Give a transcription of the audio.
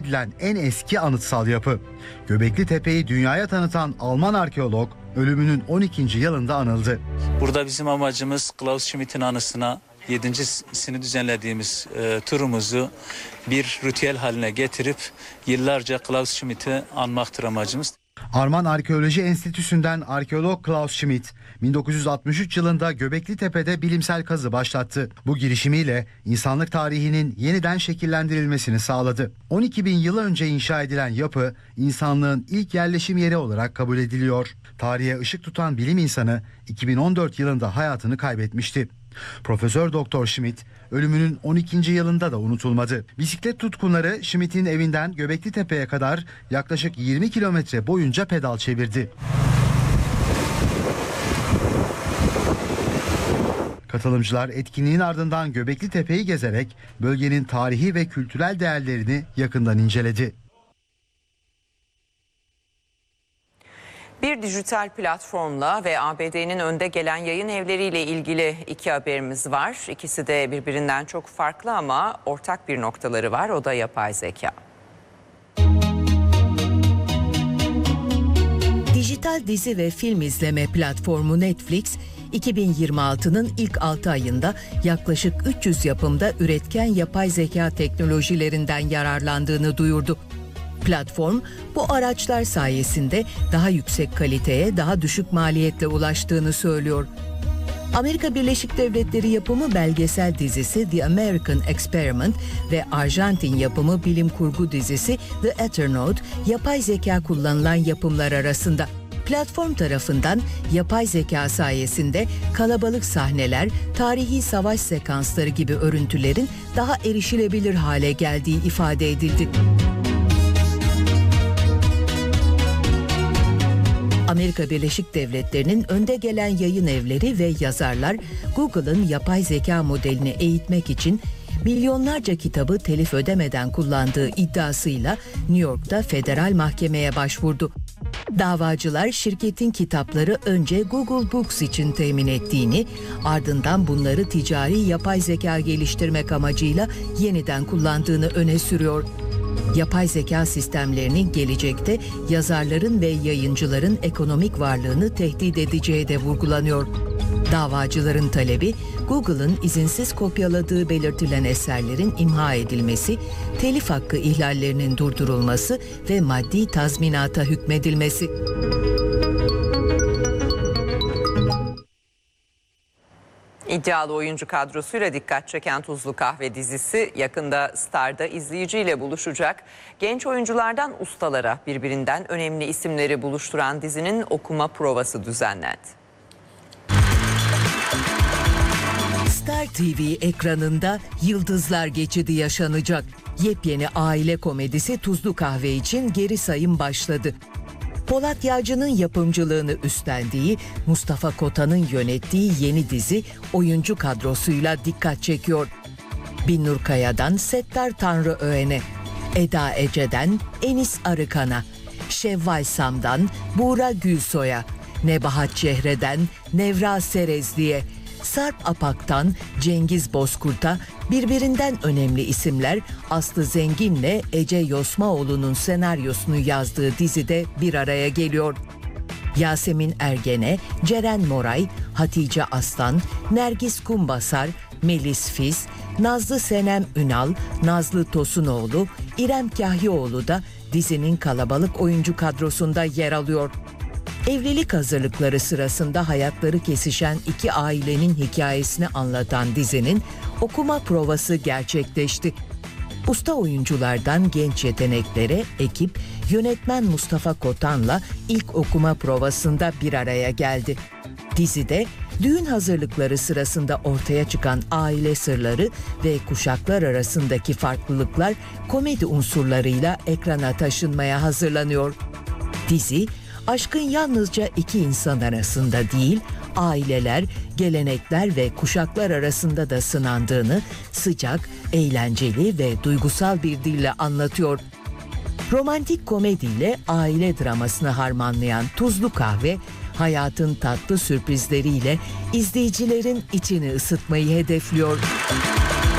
edilen en eski anıtsal yapı. Göbekli Tepe'yi dünyaya tanıtan Alman arkeolog ölümünün 12. yılında anıldı. Burada bizim amacımız Klaus Schmidt'in anısına 7.sini düzenlediğimiz turumuzu bir ritüel haline getirip yıllarca Klaus Schmidt'i anmaktır amacımız. Alman Arkeoloji Enstitüsü'nden arkeolog Klaus Schmidt 1963 yılında Göbekli Tepe'de bilimsel kazı başlattı. Bu girişimiyle insanlık tarihinin yeniden şekillendirilmesini sağladı. 12 bin yıl önce inşa edilen yapı insanlığın ilk yerleşim yeri olarak kabul ediliyor. Tarihe ışık tutan bilim insanı 2014 yılında hayatını kaybetmişti. Profesör Doktor Schmidt ölümünün 12. yılında da unutulmadı. Bisiklet tutkunları Schmidt'in evinden Göbekli Tepe'ye kadar yaklaşık 20 kilometre boyunca pedal çevirdi. Katılımcılar etkinliğin ardından Göbekli Tepe'yi gezerek bölgenin tarihi ve kültürel değerlerini yakından inceledi. Bir dijital platformla ve ABD'nin önde gelen yayın evleriyle ilgili iki haberimiz var. İkisi de birbirinden çok farklı ama ortak bir noktaları var. O da yapay zeka. Dijital dizi ve film izleme platformu Netflix, 2026'nın ilk 6 ayında yaklaşık 300 yapımda üretken yapay zeka teknolojilerinden yararlandığını duyurdu. Platform, bu araçlar sayesinde daha yüksek kaliteye, daha düşük maliyetle ulaştığını söylüyor. Amerika Birleşik Devletleri yapımı belgesel dizisi The American Experiment ve Arjantin yapımı bilim kurgu dizisi The Eternauts, yapay zeka kullanılan yapımlar arasında. Platform tarafından yapay zeka sayesinde kalabalık sahneler, tarihi savaş sekansları gibi örüntülerin daha erişilebilir hale geldiği ifade edildi. Amerika Birleşik Devletleri'nin önde gelen yayın evleri ve yazarlar Google'ın yapay zeka modelini eğitmek için milyonlarca kitabı telif ödemeden kullandığı iddiasıyla New York'ta federal mahkemeye başvurdu. Davacılar şirketin kitapları önce Google Books için temin ettiğini, ardından bunları ticari yapay zeka geliştirmek amacıyla yeniden kullandığını öne sürüyor. Yapay zeka sistemlerinin gelecekte yazarların ve yayıncıların ekonomik varlığını tehdit edeceği de vurgulanıyor. Davacıların talebi, Google'ın izinsiz kopyaladığı belirtilen eserlerin imha edilmesi, telif hakkı ihlallerinin durdurulması ve maddi tazminata hükmedilmesi. İddialı oyuncu kadrosuyla dikkat çeken Tuzlu Kahve dizisi yakında Star'da izleyiciyle buluşacak. Genç oyunculardan ustalara birbirinden önemli isimleri buluşturan dizinin okuma provası düzenlendi. Star TV ekranında Yıldızlar Geçidi yaşanacak. Yepyeni aile komedisi Tuzlu Kahve için geri sayım başladı. Polat Yağcı'nın yapımcılığını üstlendiği, Mustafa Kota'nın yönettiği yeni dizi oyuncu kadrosuyla dikkat çekiyor. Binnur Kaya'dan Settar Tanrıöğen'e, Eda Ece'den Enis Arıkan'a, Şevval Sam'dan Buğra Gülsoy'a, Nebahat Çehre'den Nevra Serezli'ye, Sarp Apak'tan Cengiz Bozkurt'a birbirinden önemli isimler Aslı Zengin'le Ece Yosmaoğlu'nun senaryosunu yazdığı dizide bir araya geliyor. Yasemin Ergen'e, Ceren Moray, Hatice Aslan, Nergis Kumbasar, Melis Fiz, Nazlı Senem Ünal, Nazlı Tosunoğlu, İrem Kahyioğlu da dizinin kalabalık oyuncu kadrosunda yer alıyor. Evlilik hazırlıkları sırasında hayatları kesişen iki ailenin hikayesini anlatan dizinin okuma provası gerçekleşti. Usta oyunculardan genç yeteneklere ekip yönetmen Mustafa Kotan'la ilk okuma provasında bir araya geldi. Dizide düğün hazırlıkları sırasında ortaya çıkan aile sırları ve kuşaklar arasındaki farklılıklar komedi unsurlarıyla ekrana taşınmaya hazırlanıyor. Dizi, aşkın yalnızca iki insan arasında değil, aileler, gelenekler ve kuşaklar arasında da sınandığını sıcak, eğlenceli ve duygusal bir dille anlatıyor. Romantik komediyle aile dramasını harmanlayan Tuzlu Kahve, hayatın tatlı sürprizleriyle izleyicilerin içini ısıtmayı hedefliyor.